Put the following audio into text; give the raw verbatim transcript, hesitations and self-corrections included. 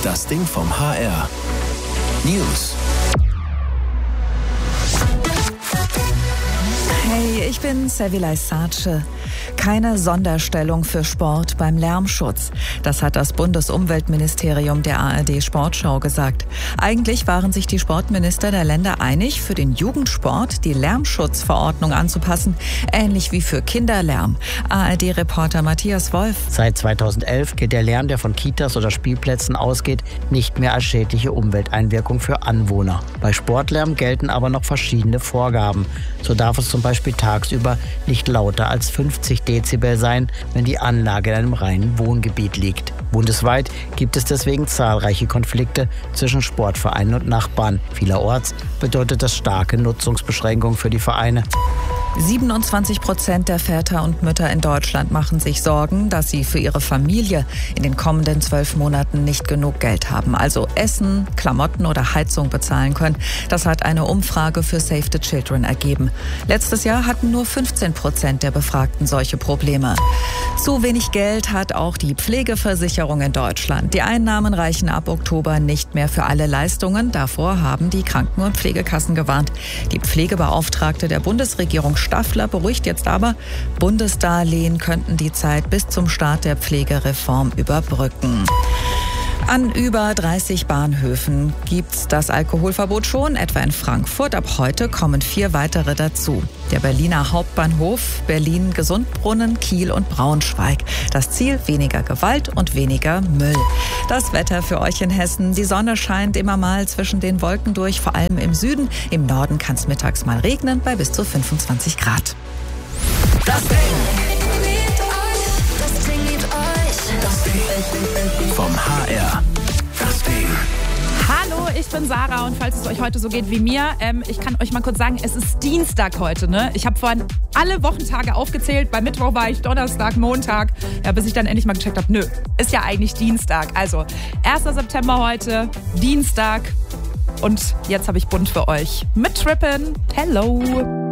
Das Ding vom H R. News. Hey, ich bin Sevilay Sace. Keine Sonderstellung für Sport beim Lärmschutz. Das hat das Bundesumweltministerium der A R D Sportschau gesagt. Eigentlich waren sich die Sportminister der Länder einig, für den Jugendsport die Lärmschutzverordnung anzupassen, ähnlich wie für Kinderlärm. A R D-Reporter Matthias Wolf. Seit zweitausendelf gilt der Lärm, der von Kitas oder Spielplätzen ausgeht, nicht mehr als schädliche Umwelteinwirkung für Anwohner. Bei Sportlärm gelten aber noch verschiedene Vorgaben. So darf es zum Beispiel tagsüber nicht lauter als fünfzig Dezibel sein, wenn die Anlage in einem reinen Wohngebiet liegt. Bundesweit gibt es deswegen zahlreiche Konflikte zwischen Sportvereinen und Nachbarn. Vielerorts bedeutet das starke Nutzungsbeschränkungen für die Vereine. siebenundzwanzig Prozent der Väter und Mütter in Deutschland machen sich Sorgen, dass sie für ihre Familie in den kommenden zwölf Monaten nicht genug Geld haben. Also Essen, Klamotten oder Heizung bezahlen können. Das hat eine Umfrage für Save the Children ergeben. Letztes Jahr hatten nur fünfzehn Prozent der Befragten solche Probleme. Zu wenig Geld hat auch die Pflegeversicherung in Deutschland. Die Einnahmen reichen ab Oktober nicht mehr für alle Leistungen. Davor haben die Kranken- und Pflegekassen gewarnt. Die Pflegebeauftragte der Bundesregierung Staffler beruhigt jetzt aber, Bundesdarlehen könnten die Zeit bis zum Start der Pflegereform überbrücken. An über dreißig Bahnhöfen gibt's das Alkoholverbot schon, etwa in Frankfurt. Ab heute kommen vier weitere dazu. Der Berliner Hauptbahnhof, Berlin-Gesundbrunnen, Kiel und Braunschweig. Das Ziel: weniger Gewalt und weniger Müll. Das Wetter für euch in Hessen. Die Sonne scheint immer mal zwischen den Wolken durch, vor allem im Süden. Im Norden kann es mittags mal regnen bei bis zu fünfundzwanzig Grad. Das Ding. Das Ding liebt euch. Das Ding vom H R. Das Ding. Hallo, ich bin Sarah und falls es euch heute so geht wie mir, ähm, ich kann euch mal kurz sagen, es ist Dienstag heute, ne? Ich habe vorhin alle Wochentage aufgezählt, bei Mittwoch war ich Donnerstag, Montag, ja, bis ich dann endlich mal gecheckt habe, nö, ist ja eigentlich Dienstag. Also, erster September heute, Dienstag und jetzt habe ich bunt für euch mit Trippin'. Hello!